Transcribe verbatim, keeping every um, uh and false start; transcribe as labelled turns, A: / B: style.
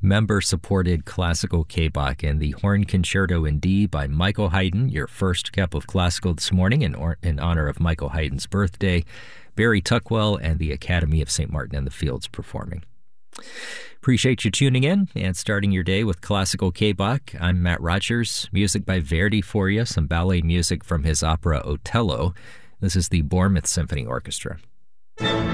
A: member-supported classical K-Bach and the Horn Concerto in D by Michael Haydn, your first cup of classical this morning in, or- in honor of Michael Haydn's birthday. Barry Tuckwell and the Academy of Saint Martin in the Fields performing. Appreciate you tuning in and starting your day with classical K-Bach. I'm Matt Rogers. Music by Verdi for you, some ballet music from his opera Otello. This is the Bournemouth Symphony Orchestra.